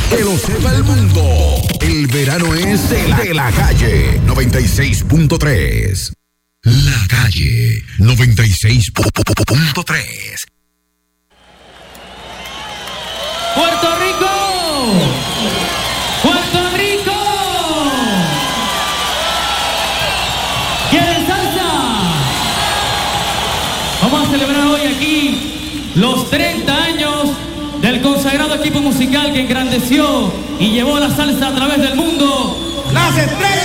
Que lo sepa el mundo. El verano es de la calle 96.3. La calle 96.3. ¡Puerto Rico! ¡Puerto Rico! ¿Quieren salsa? Vamos a celebrar hoy aquí los 30 años del consagrado equipo musical que engrandeció y llevó la salsa a través del mundo. ¡Las Estrellas!